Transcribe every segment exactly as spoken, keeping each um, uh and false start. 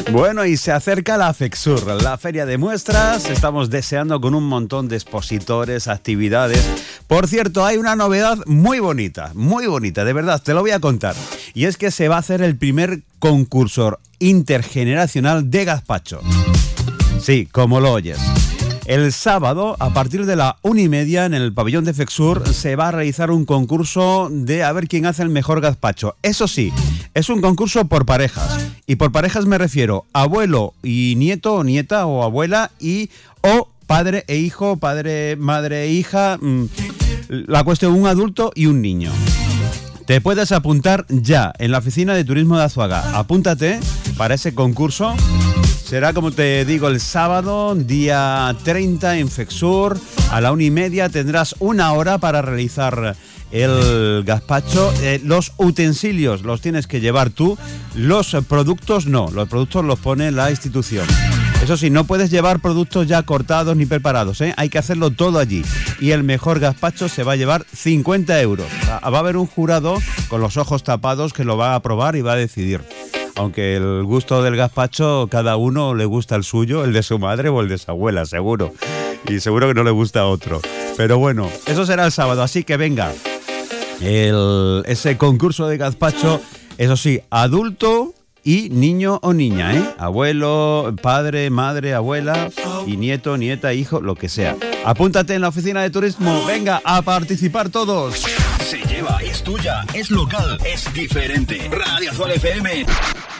Bueno, y se acerca la FEXUR, la feria de muestras. Estamos deseando con un montón de expositores, actividades. Por cierto, hay una novedad muy bonita, muy bonita, de verdad, te lo voy a contar. Y es que se va a hacer el primer concurso intergeneracional de gazpacho. Sí, como lo oyes. El sábado, a partir de la una y media, en el pabellón de FEXUR, se va a realizar un concurso de a ver quién hace el mejor gazpacho. Eso sí, es un concurso por parejas. Y por parejas me refiero a abuelo y nieto, o nieta, o abuela, y o padre e hijo, padre, madre e hija. Mmm, la cuestión, un adulto y un niño. Te puedes apuntar ya en la oficina de turismo de Azuaga. Apúntate para ese concurso. Será, como te digo, el sábado, día treinta, en FEXUR. A la una y media tendrás una hora para realizar el gazpacho. Eh, los utensilios los tienes que llevar tú. Los productos no. Los productos los pone la institución. Eso sí, no puedes llevar productos ya cortados ni preparados, ¿eh? Hay que hacerlo todo allí. Y el mejor gazpacho se va a llevar cincuenta euros. Va a haber un jurado con los ojos tapados que lo va a probar y va a decidir. Aunque el gusto del gazpacho, cada uno le gusta el suyo, el de su madre o el de su abuela, seguro. Y seguro que no le gusta a otro. Pero bueno, eso será el sábado, así que venga. El, ese concurso de gazpacho, eso sí, adulto y niño o niña, ¿eh? Abuelo, padre, madre, abuela y nieto, nieta, hijo, lo que sea. Apúntate en la oficina de turismo, venga a participar todos. Se lleva, es tuya, es local, es diferente. Radio Azul F M.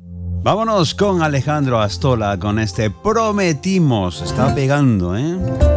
Vámonos con Alejandro Astola, con este Prometimos. Está pegando, ¿eh?